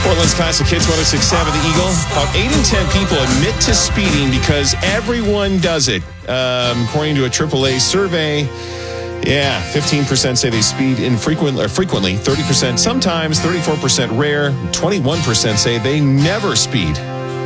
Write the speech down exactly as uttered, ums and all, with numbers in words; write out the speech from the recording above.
Portland's Classic Hits one oh six point seven, The Eagle. About eight in ten people admit to speeding because everyone does it. Um, according to a triple A survey, yeah, fifteen percent say they speed infrequently, or frequently, thirty percent sometimes, thirty-four percent rare, twenty-one percent say they never speed.